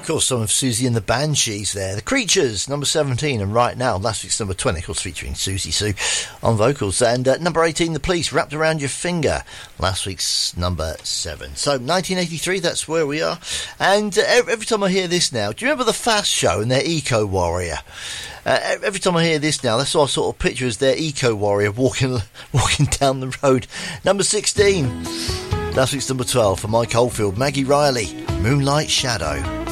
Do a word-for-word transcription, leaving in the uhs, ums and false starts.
Of course, some of Susie and the Banshees there. The Creatures, number seventeen, and Right Now, last week's number twenty, of course, featuring Susie Sue on vocals. And uh, number eighteen, The Police, Wrapped Around Your Finger, last week's number seven. So, nineteen eighty-three, that's where we are. And uh, every, every time I hear this now, do you remember the Fast Show and their Eco Warrior? Uh, every time I hear this now, that's what I sort of picture as their Eco Warrior walking, walking down the road. Number sixteen, last week's number twelve for Mike Oldfield, Maggie Riley, Moonlight Shadow.